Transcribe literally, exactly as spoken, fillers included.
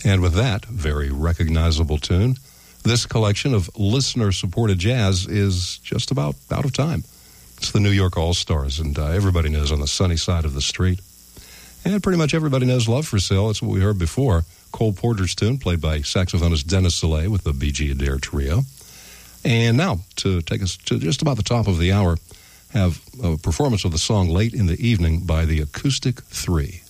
And with that very recognizable tune, this collection of listener-supported jazz is just about out of time. It's the New York All-Stars, and uh, everybody knows On the Sunny Side of the Street. And pretty much everybody knows Love for Sale. It's what we heard before. Cole Porter's tune, played by saxophonist Dennis Soleil with the B G Adair Trio. And now, to take us to just about the top of the hour, have a performance of the song Late in the Evening by the Acoustic Three.